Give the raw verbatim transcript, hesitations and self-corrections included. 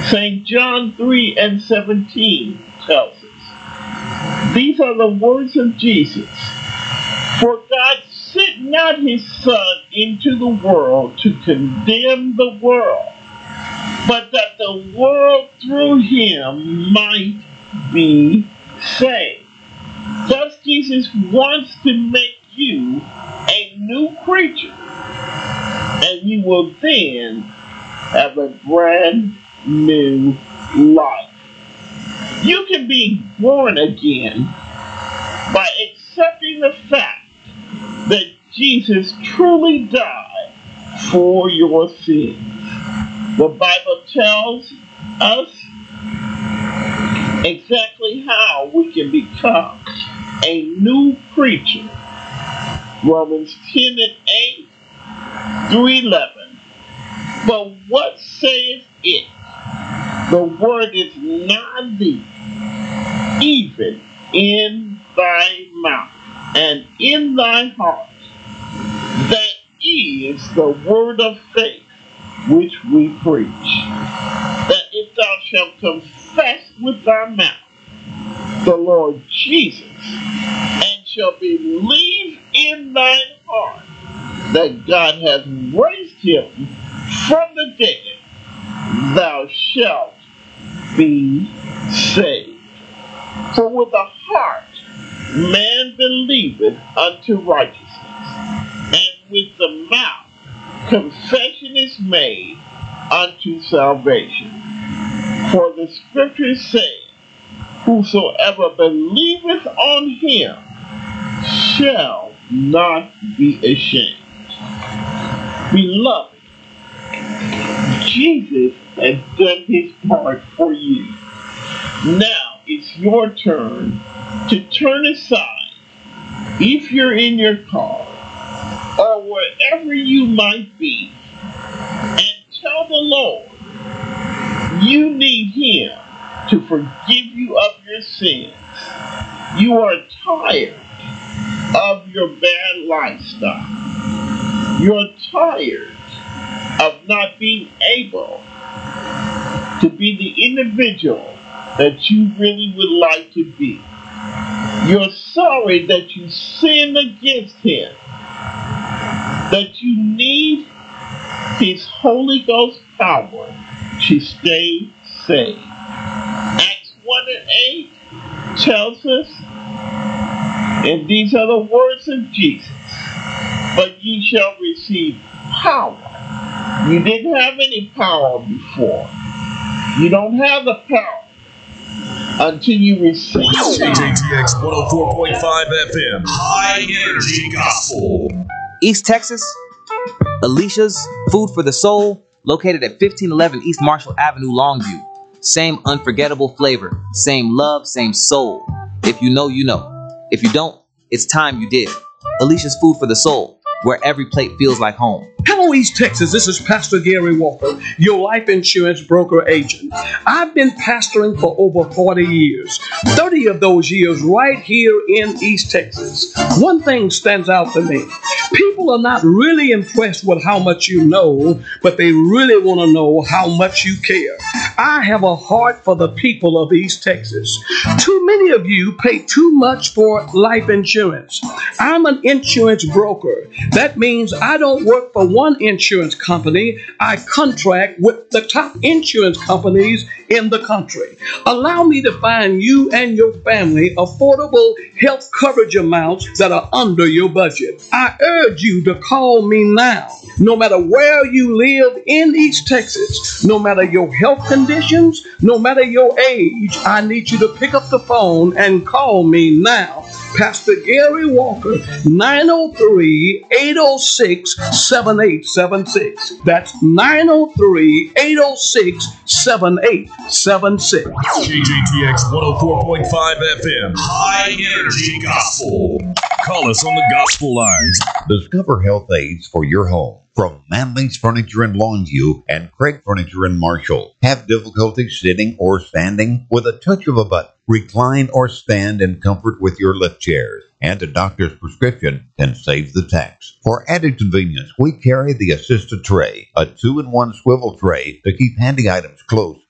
Saint John three and seventeen tells us, these are the words of Jesus. For God sent not his Son into the world to condemn the world, but that the world through him might be saved. Thus Jesus wants to make you a new creature, and you will then have a brand new life. You can be born again by accepting the fact that Jesus truly died for your sins. The Bible tells us exactly how we can become a new creature. Romans ten and eight through eleven. But what saith it? The word is nigh thee, even in thy mouth and in thy heart. That is the word of faith which we preach. That if thou shalt confess with thy mouth the Lord Jesus, and shalt believe in thine heart that God hath raised him from the dead, thou shalt be saved. For with the heart man believeth unto righteousness, and with the mouth confession is made unto salvation. For the scriptures say, whosoever believeth on him shall not be ashamed. Beloved, Jesus has done his part for you. Now it's your turn to turn aside, if you're in your car or wherever you might be, and tell the Lord you need him to forgive you of your sins. You are tired of your bad lifestyle. You're tired of not being able to be the individual that you really would like to be. You're sorry that you sinned against him, that you need his Holy Ghost power to stay saved. Acts one and eight tells us, and these are the words of Jesus, but ye shall receive power. You didn't have any power before. You don't have the power until you receive K J T X one oh four point five F M, High Energy Gospel. East Texas, Alicia's Food for the Soul, located at fifteen eleven East Marshall Avenue, Longview. Same unforgettable flavor, same love, same soul. If you know, you know. If you don't, it's time you did. Alicia's Food for the Soul, where every plate feels like home. Hello, East Texas. This is Pastor Gary Walker, your life insurance broker agent. I've been pastoring for over forty years, thirty of those years right here in East Texas. One thing stands out to me. People are not really impressed with how much you know, but they really want to know how much you care. I have a heart for the people of East Texas. Too many of you pay too much for life insurance. I'm an insurance broker. That means I don't work for one insurance company. I contract with the top insurance companies in the country. Allow me to find you and your family affordable health coverage amounts that are under your budget. I urge you to call me now. No matter where you live in East Texas, no matter your health conditions, no matter your age, I need you to pick up the phone and call me now. Pastor Gary Walker, nine oh three, eight oh six, seven eight seven six. That's nine oh three, eight oh six, seven eight seven six. K J T X one oh four point five F M, High Energy Gospel. Call us on the gospel lines. Discover health aids for your home from Manley's Furniture in Longview and Craig Furniture in Marshall. Have difficulty sitting or standing? With a touch of a button, recline or stand in comfort with your lift chairs. And a doctor's prescription can save the tax. For added convenience, we carry the Assisted Tray, a two-in-one swivel tray to keep handy items close